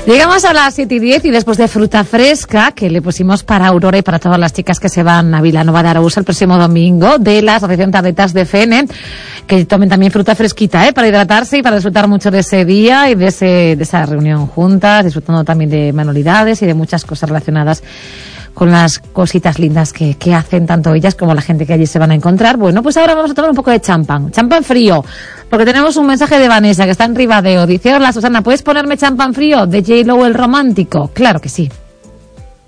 Llegamos a las 7:10 y después de fruta fresca que le pusimos para Aurora y para todas las chicas que se van a Vilanova de Arousa el próximo domingo de la Asociación Tardetas de Fene, que tomen también fruta fresquita, para hidratarse y para disfrutar mucho de ese día y de esa reunión juntas, disfrutando también de manualidades y de muchas cosas relacionadas con las cositas lindas que hacen tanto ellas como la gente que allí se van a encontrar. Bueno, pues ahora vamos a tomar un poco de champán frío, porque tenemos un mensaje de Vanessa que está en Ribadeo. Dice: hola Susana, ¿puedes ponerme champán frío de J-Lo el romántico? Claro que sí.